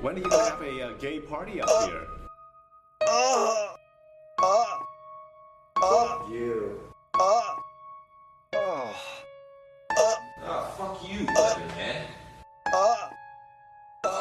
When are you gonna have a gay party up here?